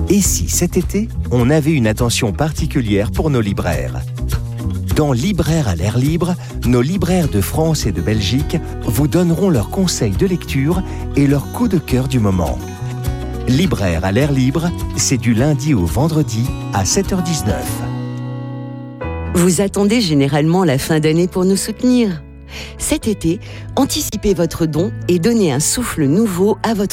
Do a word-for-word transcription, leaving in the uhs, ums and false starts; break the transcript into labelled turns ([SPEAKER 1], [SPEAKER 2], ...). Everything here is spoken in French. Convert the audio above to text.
[SPEAKER 1] Et si cet été, on avait une attention particulière pour nos libraires ? Dans Libraires à l'air libre, nos libraires de France et de Belgique vous donneront leurs conseils de lecture et leurs coups de cœur du moment. Libraires à l'air libre, c'est du lundi au vendredi à sept heures dix-neuf.
[SPEAKER 2] Vous attendez généralement la fin d'année pour nous soutenir. Cet été, anticipez votre don et donnez un souffle nouveau à votre